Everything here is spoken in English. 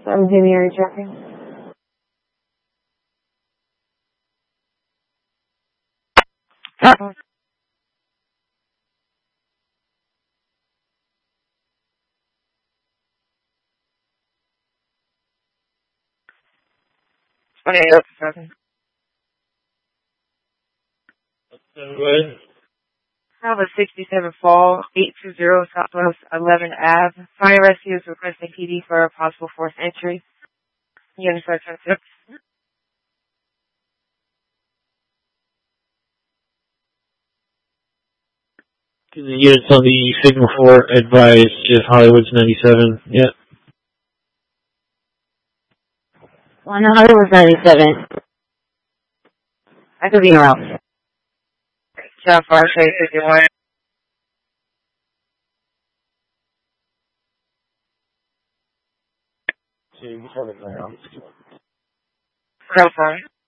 I'm Jimmy, are you tracking? Have a 67 fall, 820 Southwest 11 Ave. Fire rescue is requesting PD for a possible forced entry. Unit 526. The units on the signal 4 advise if Hollywood's 97. Yeah. On Hollywood's 97. I could be around. Job Fire State 51. Job Fire.